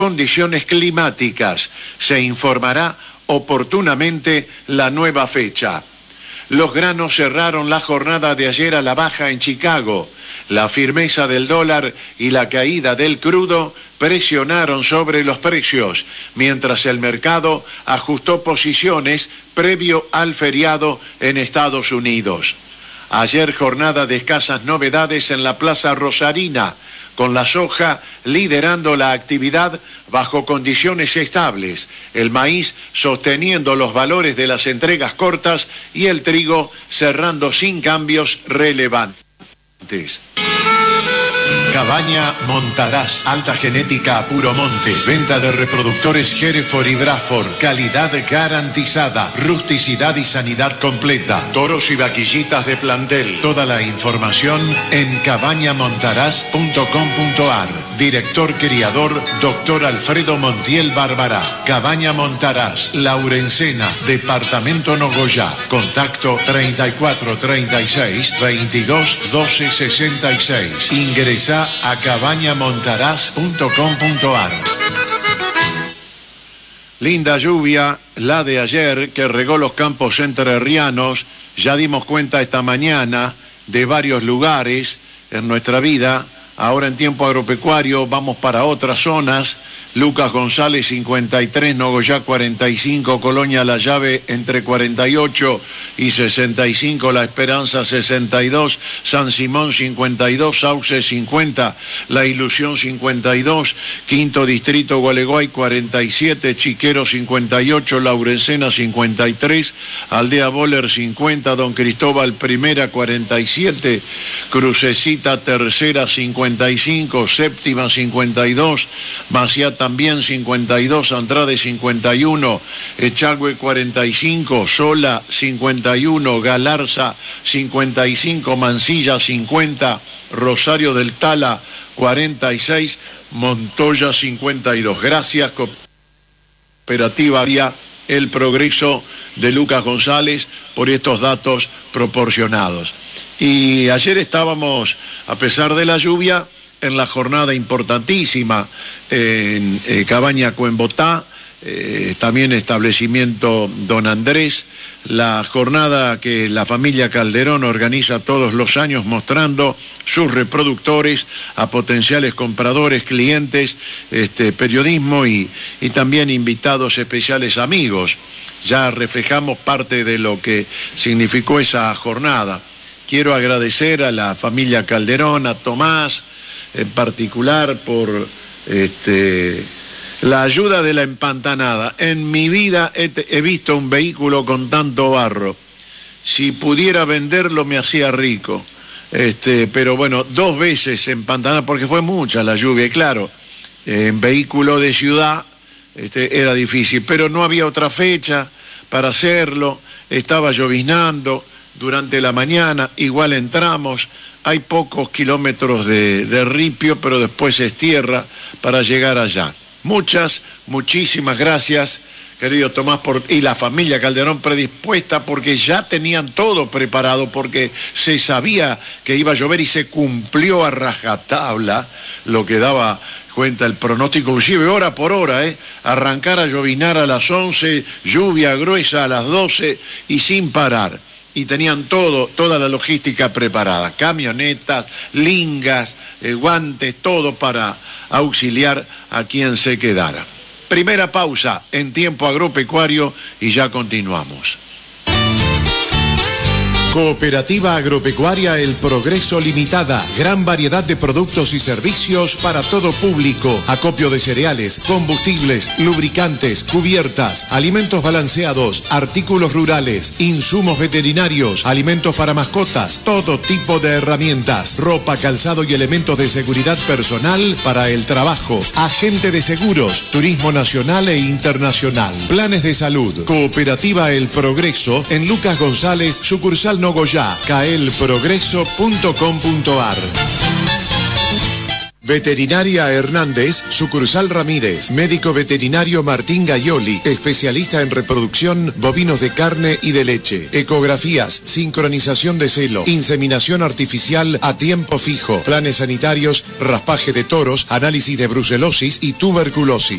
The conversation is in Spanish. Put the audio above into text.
condiciones climáticas. Se informará oportunamente la nueva fecha. Los granos cerraron la jornada de ayer a la baja en Chicago. La firmeza del dólar y la caída del crudo presionaron sobre los precios, mientras el mercado ajustó posiciones previo al feriado en Estados Unidos. Ayer jornada de escasas novedades en la Plaza Rosarina, con la soja liderando la actividad bajo condiciones estables, el maíz sosteniendo los valores de las entregas cortas y el trigo cerrando sin cambios relevantes. Cabaña Montaraz, alta genética a puro monte, venta de reproductores Hereford y Braford, calidad garantizada, rusticidad y sanidad completa, toros y vaquillitas de plantel. Toda la información en cabañamontaraz.com.ar. Director criador, Dr. Alfredo Montiel Barbará. Cabaña Montaraz, Laurencena, Departamento Nogoyá. Contacto 34 36 22 12 66. Ingresa a cabañamontaraz.com.ar. Linda lluvia, la de ayer, que regó los campos entrerrianos. Ya dimos cuenta esta mañana de varios lugares en nuestra vida. Ahora en tiempo agropecuario vamos para otras zonas. Lucas González 53, Nogoyá 45, Colonia La Llave entre 48 y 65, La Esperanza 62, San Simón 52, Sauce 50, La Ilusión 52, Quinto Distrito Gualeguay 47, Chiquero 58, Laurencena 53, Aldea Boller 50, Don Cristóbal Primera 47, Crucecita Tercera 55, Séptima 52, Maciá también 52, Andrade 51, Echagüe 45, Sola 51, Galarza 55, Mansilla 50, Rosario del Tala 46, Montoya 52. Gracias, Cooperativa El Progreso de Lucas González, por estos datos proporcionados. Y ayer estábamos, a pesar de la lluvia, en la jornada importantísima en Cabaña Coembotá, también establecimiento Don Andrés, la jornada que la familia Calderón organiza todos los años mostrando sus reproductores a potenciales compradores, clientes, periodismo y también invitados especiales amigos. Ya reflejamos parte de lo que significó esa jornada. Quiero agradecer a la familia Calderón, a Tomás, en particular por la ayuda de la empantanada. En mi vida he visto un vehículo con tanto barro. Si pudiera venderlo me hacía rico. Pero bueno, 2 veces empantanada, porque fue mucha la lluvia, y claro, en vehículo de ciudad era difícil, pero no había otra fecha para hacerlo, estaba lloviznando durante la mañana, igual entramos. Hay pocos kilómetros de ripio, pero después es tierra para llegar allá. Muchísimas gracias, querido Tomás, y la familia Calderón predispuesta, porque ya tenían todo preparado, porque se sabía que iba a llover y se cumplió a rajatabla lo que daba cuenta el pronóstico, inclusive hora por hora, arrancar a lloviznar a las 11, lluvia gruesa a las 12 y sin parar. Y tenían toda la logística preparada, camionetas, lingas, guantes, todo para auxiliar a quien se quedara. Primera pausa en tiempo agropecuario y ya continuamos. Cooperativa Agropecuaria El Progreso Limitada. Gran variedad de productos y servicios para todo público. Acopio de cereales, combustibles, lubricantes, cubiertas, alimentos balanceados, artículos rurales, insumos veterinarios, alimentos para mascotas, todo tipo de herramientas, ropa, calzado y elementos de seguridad personal para el trabajo. Agente de seguros, turismo nacional e internacional. Planes de salud. Cooperativa El Progreso en Lucas González, sucursal Nogoyá, caelprogreso.com.ar. Veterinaria Hernández, sucursal Ramírez. Médico veterinario Martín Gaioli, especialista en reproducción, bovinos de carne y de leche. Ecografías, sincronización de celo, inseminación artificial a tiempo fijo, planes sanitarios, raspaje de toros, análisis de brucelosis y tuberculosis.